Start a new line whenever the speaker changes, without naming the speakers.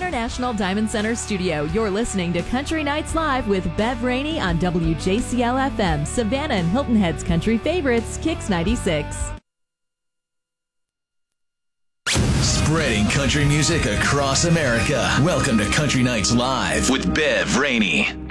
International Diamond Center studio, you're listening to Country Nights Live with Bev Rainey on WJCL FM, Savannah and Hilton Head's country favorites, Kicks 96.
Spreading country music across America. Welcome to Country Nights Live with Bev Rainey.